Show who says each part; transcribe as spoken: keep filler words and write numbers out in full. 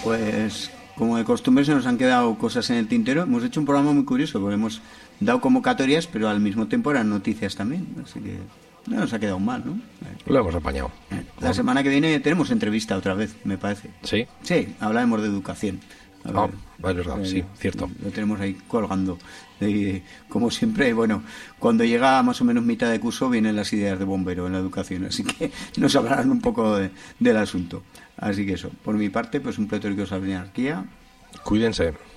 Speaker 1: Pues como de costumbre se nos han quedado cosas en el tintero. Hemos hecho un programa muy curioso porque hemos dado convocatorias, pero al mismo tiempo eran noticias también. Así que no nos ha quedado mal, ¿no?
Speaker 2: Lo hemos apañado.
Speaker 1: La semana que viene tenemos entrevista otra vez, me parece.
Speaker 2: ¿Sí?
Speaker 1: Sí, hablaremos de educación. A
Speaker 2: Ah,
Speaker 1: ver,
Speaker 2: es verdad,
Speaker 1: eh,
Speaker 2: sí, cierto.
Speaker 1: Lo tenemos ahí colgando. Y, como siempre, bueno, cuando llega más o menos mitad de curso vienen las ideas de bombero en la educación, así que nos hablarán un poco de- del asunto. Así que eso, por mi parte, pues un pletórico de anarquía.
Speaker 2: Cuídense.